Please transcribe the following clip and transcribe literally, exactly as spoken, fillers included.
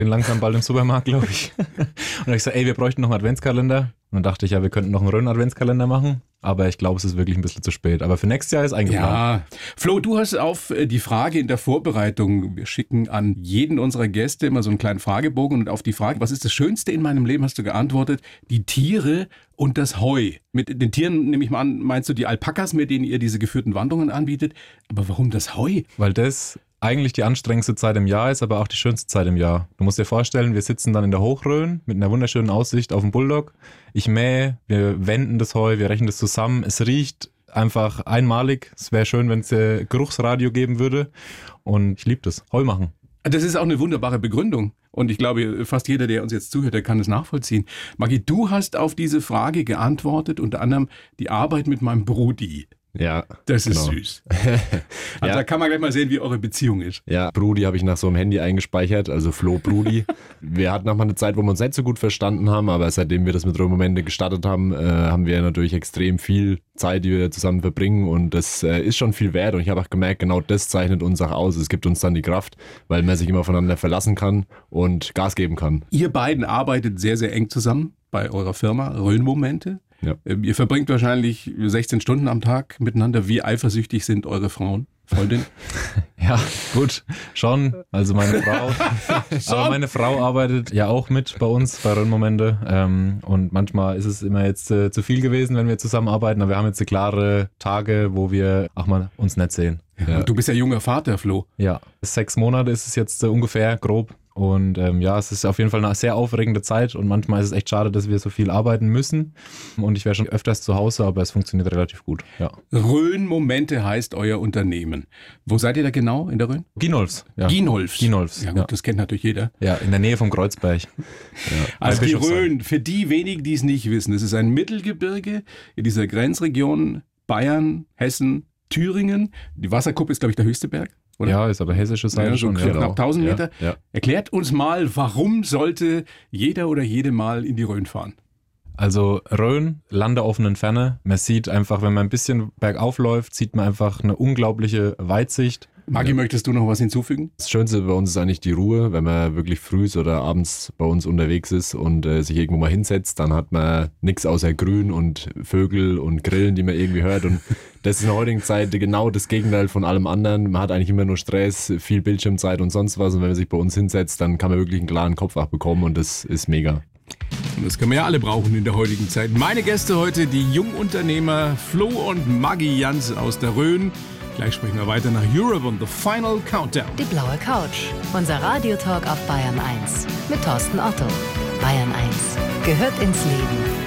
Bin langsam bald im Supermarkt, glaube ich. Und dann habe ich gesagt, ey, wir bräuchten noch einen Adventskalender. Und dann dachte ich, ja, wir könnten noch einen Rhön-Adventskalender machen. Aber ich glaube, es ist wirklich ein bisschen zu spät. Aber für nächstes Jahr ist eingeplant. Ja, Flo, du hast auf die Frage in der Vorbereitung, wir schicken an jeden unserer Gäste immer so einen kleinen Fragebogen und auf die Frage, was ist das Schönste in meinem Leben, hast du geantwortet, die Tiere und das Heu. Mit den Tieren, nehme ich mal an, meinst du die Alpakas, mit denen ihr diese geführten Wanderungen anbietet. Aber warum das Heu? Weil das eigentlich die anstrengendste Zeit im Jahr ist, aber auch die schönste Zeit im Jahr. Du musst dir vorstellen, wir sitzen dann in der Hochrhön mit einer wunderschönen Aussicht auf den Bulldog. Ich mähe, wir wenden das Heu, wir rechnen das zusammen. Es riecht einfach einmalig. Es wäre schön, wenn es ein Geruchsradio geben würde. Und ich liebe das, Heu machen. Das ist auch eine wunderbare Begründung. Und ich glaube, fast jeder, der uns jetzt zuhört, der kann es nachvollziehen. Maggi, du hast auf diese Frage geantwortet, unter anderem die Arbeit mit meinem Brudi. Ja, das ist genau. Süß. Also ja. Da kann man gleich mal sehen, wie eure Beziehung ist. Ja, Brudi habe ich nach so einem Handy eingespeichert, also Flo Brudi. Wir hatten auch mal eine Zeit, wo wir uns nicht so gut verstanden haben, aber seitdem wir das mit Rhön-Momente gestartet haben, äh, haben wir natürlich extrem viel Zeit, die wir zusammen verbringen und das äh, ist schon viel wert und ich habe auch gemerkt, genau das zeichnet uns auch aus. Es gibt uns dann die Kraft, weil man sich immer voneinander verlassen kann und Gas geben kann. Ihr beiden arbeitet sehr, sehr eng zusammen bei eurer Firma Rhön-Momente. Ja. Ihr verbringt wahrscheinlich sechzehn Stunden am Tag miteinander. Wie eifersüchtig sind eure Frauen, Freundinnen? Ja, gut, schon. Also meine Frau. Aber meine Frau arbeitet ja auch mit bei uns bei Rhön-Momente. Ähm, und manchmal ist es immer jetzt äh, zu viel gewesen, wenn wir zusammenarbeiten. Aber wir haben jetzt klare Tage, wo wir auch mal uns nicht sehen. Ja. Und du bist ja junger Vater, Flo. Ja, sechs Monate ist es jetzt äh, ungefähr, grob. Und ähm, ja, es ist auf jeden Fall eine sehr aufregende Zeit und manchmal ist es echt schade, dass wir so viel arbeiten müssen. Und ich wäre schon öfters zu Hause, aber es funktioniert relativ gut. Ja. Rhön-Momente heißt euer Unternehmen. Wo seid ihr da genau in der Rhön? Ginolfs. Ja. Ginolfs. Ginolfs. Ja gut, ja. Das kennt natürlich jeder. Ja, in der Nähe vom Kreuzberg. Ja. Also die Rhön, für die wenigen, die es nicht wissen, es ist ein Mittelgebirge in dieser Grenzregion Bayern, Hessen, Thüringen. Die Wasserkuppe ist, glaube ich, der höchste Berg. Oder? Ja, ist aber hessische Seite ja, so schon. knapp Ja, tausend ja, Meter. ja. Erklärt uns mal, warum sollte jeder oder jede mal in die Rhön fahren? Also Rhön, Land der offenen Ferne. Man sieht einfach, wenn man ein bisschen bergauf läuft, sieht man einfach eine unglaubliche Weitsicht. Maggi, ja. Möchtest du noch was hinzufügen? Das Schönste bei uns ist eigentlich die Ruhe. Wenn man wirklich früh oder abends bei uns unterwegs ist und äh, sich irgendwo mal hinsetzt, dann hat man nichts außer Grün und Vögel und Grillen, die man irgendwie hört. Und das ist in der heutigen Zeit genau das Gegenteil von allem anderen. Man hat eigentlich immer nur Stress, viel Bildschirmzeit und sonst was. Und wenn man sich bei uns hinsetzt, dann kann man wirklich einen klaren Kopf auch bekommen und das ist mega. Und das können wir ja alle brauchen in der heutigen Zeit. Meine Gäste heute, die Jungunternehmer Flo und Maggi Jansen aus der Rhön. Gleich sprechen wir weiter nach Europe und The Final Countdown. Die blaue Couch, unser Radiotalk auf Bayern eins mit Thorsten Otto. Bayern eins gehört ins Leben.